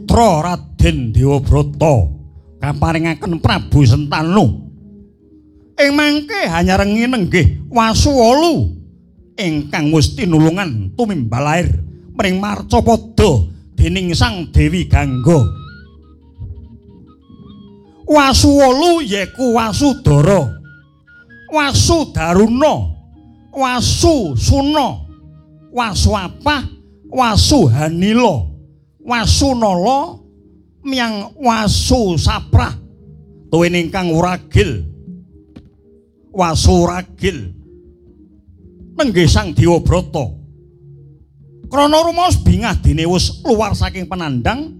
putra Raden Dewabrata kaparingaken Prabu Sentanu. Ing mangke hanyareng nenggih Wasuwala ingkang wis tinulungan tumimbal lair mring Marcapada dening Sang Dewi Gangga. Wasuwala yaiku Wasudara, Wasudaruna, Wasusuna, Wasuapah, Wasuhanila, Wasunala miyang Wasusaprah tuwin ingkang wuragil Wasuragil nenggih Sang Dewabrata krana rumaos bingah dene wis luwar saking penandang